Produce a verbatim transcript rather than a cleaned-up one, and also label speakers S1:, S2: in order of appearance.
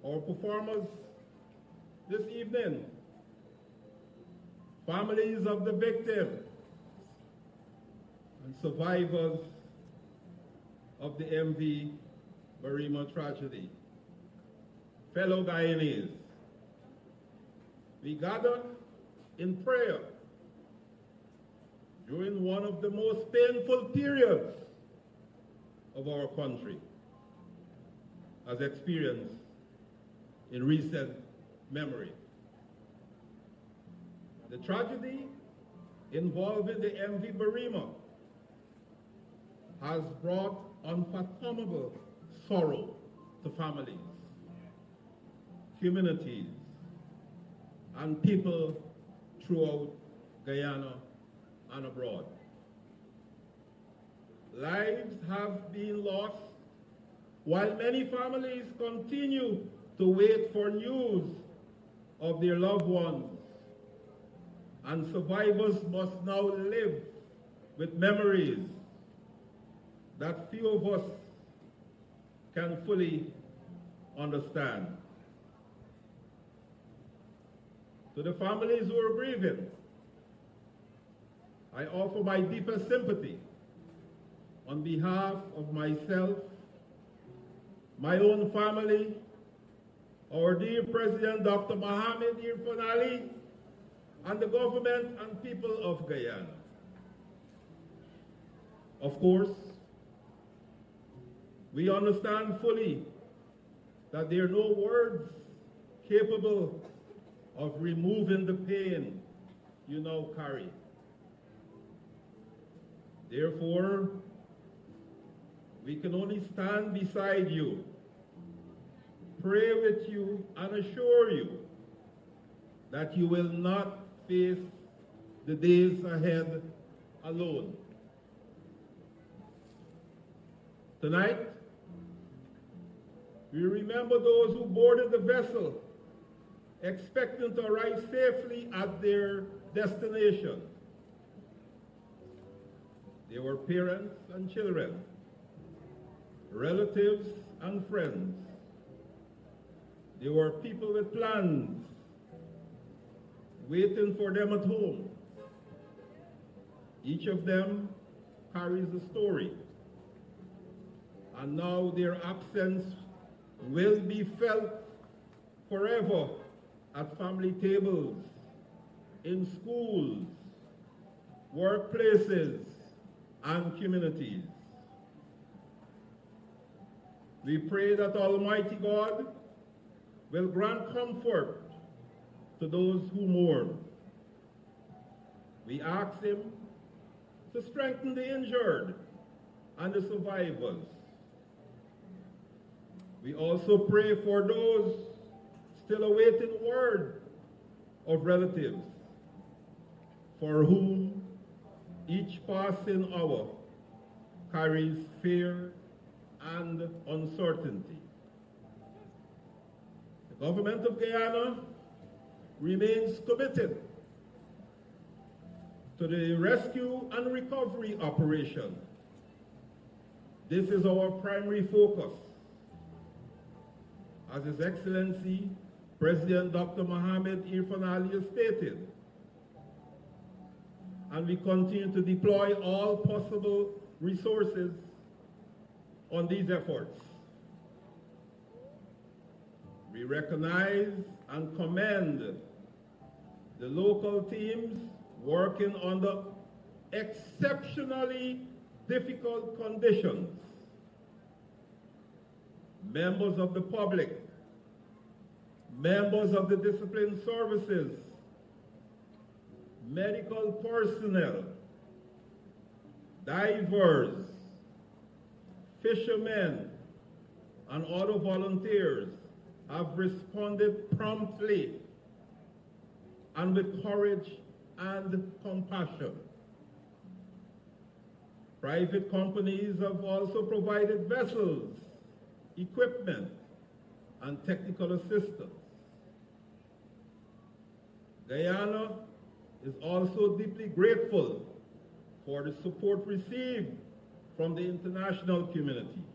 S1: Our performers this evening, families of the victims and survivors of the M V Barima tragedy. Fellow Guyanese, we gather in prayer during one of the most painful periods of our country, as experienced in recent memory. The tragedy involving the M V Barima has brought unfathomable sorrow to families, communities, and people throughout Guyana and abroad. Lives have been lost, while many families continue to wait for news of their loved ones, and survivors must now live with memories that few of us can fully understand. To the families who are grieving, I offer my deepest sympathy on behalf of myself, my own family, our dear President Doctor Mohamed Irfaan Ali, and the government and people of Guyana. Of course, we understand fully that there are no words capable of removing the pain you now carry. Therefore, we can only stand beside you, pray with you, and assure you that you will not face the days ahead alone. Tonight, we remember those who boarded the vessel expecting to arrive safely at their destination. They were parents and children, relatives and friends. They were people with plans waiting for them at home. Each of them carries a story, and now their absence will be felt forever at family tables, in schools, workplaces, and communities. We pray that Almighty God will grant comfort to those who mourn. We ask Him to strengthen the injured and the survivors. We also pray for those still awaiting word of relatives, for whom each passing hour carries fear and uncertainty. The government of Guyana remains committed to the rescue and recovery operation. This is our primary focus. As His Excellency President Doctor Mohamed Irfaan Ali has stated, and we continue to deploy all possible resources on these efforts. We recognize and commend the local teams working under exceptionally difficult conditions. Members of the public, members of the discipline services, medical personnel, divers, fishermen, and other volunteers have responded promptly and with courage and compassion. Private companies have also provided vessels, equipment, and technical assistance. Guyana is also deeply grateful for the support received from the international community.